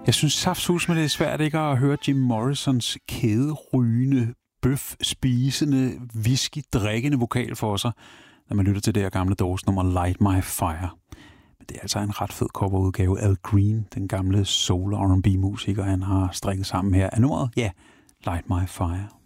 Jeg synes saftsus, men det er svært ikke at høre Jim Morrisons kæderygende, bøf-spisende, whisky-drikkende vokal for sig, når man lytter til det her gamle Doors-nummer Light My Fire. Men det er altså en ret fed coverudgave. Al Green, den gamle soul R&B-musiker, han har strikket sammen her. Er nummeret? Ja, Light My Fire.